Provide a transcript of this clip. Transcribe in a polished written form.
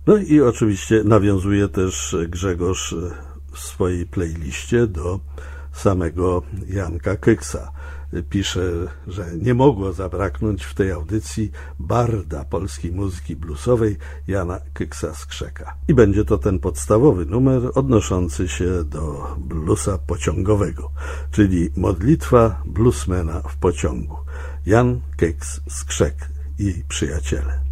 No i oczywiście nawiązuje też Grzegorz w swojej playliście do samego Janka Kyksa. Pisze, że nie mogło zabraknąć w tej audycji barda polskiej muzyki bluesowej Jana Kyksa z Krzeka. I będzie to ten podstawowy numer odnoszący się do bluesa pociągowego, czyli modlitwa bluesmana w pociągu. Jan Kyks z Krzek i przyjaciele.